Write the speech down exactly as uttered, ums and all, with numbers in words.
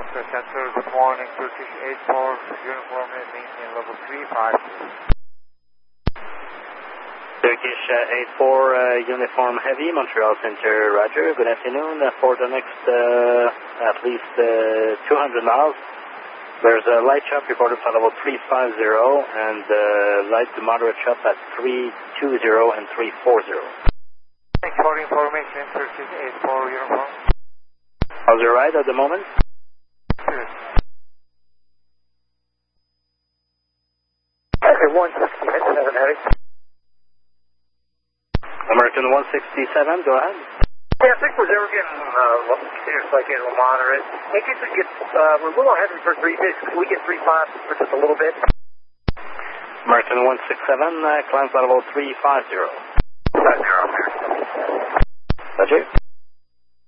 Oscar Center, good morning, Turkish eight four, uniform maintain level three five. Turkish uh, eight four, uh, uniform heavy, Montreal Center, roger. Good afternoon. Uh, for the next uh, at least uh, two hundred miles, there's a light chop reported for level three five zero and uh, light to moderate chop at three two zero and three four zero. Thanks for the information, Turkish eight four, uniform. How's your ride at the moment? Good. Okay, one sixty-seven, heavy. American one sixty-seven, go ahead. Yeah, I think we're ever getting, uh, seriously, like getting moderate. In case we get, uh, we're a little heavy for three six. Can we get three five for just a little bit? American one sixty-seven, uh, climbs level three five zero. five zero. Roger.